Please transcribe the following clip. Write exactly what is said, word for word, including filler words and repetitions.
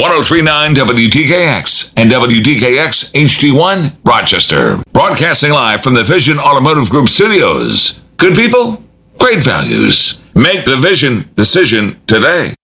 oh three point nine W T K X and W T K X H D one, Rochester. Broadcasting live from the Vision Automotive Group studios. Good people, great values. Make the Vision decision today.